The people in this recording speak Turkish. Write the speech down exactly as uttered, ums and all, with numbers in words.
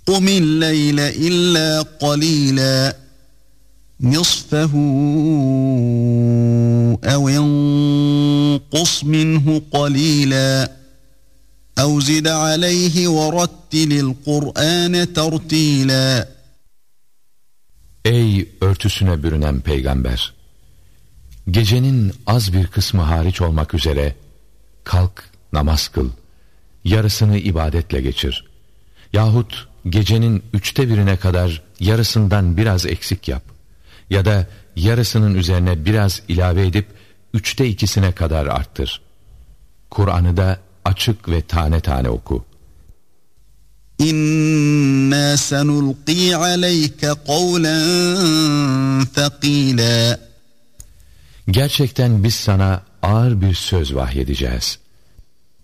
قُمِ اللَّيْلَ إِلَّا قَلِيلًا نِصْفَهُ أَوْ انقُصْ مِنْهُ قَلِيلًا أَوْ زِدْ عَلَيْهِ وَرَتِّلِ الْقُرْآنَ تَرْتِيلًا. Ey örtüsüne bürünen peygamber! Gecenin az bir kısmı hariç olmak üzere kalk namaz kıl, yarısını ibadetle geçir. Yahut gecenin üçte birine kadar yarısından biraz eksik yap. Ya da yarısının üzerine biraz ilave edip üçte ikisine kadar arttır. Kur'an'ı da açık ve tane tane oku. İnna senulqi aleyke kavlen thaqila. Gerçekten biz sana ağır bir söz vahyedeceğiz.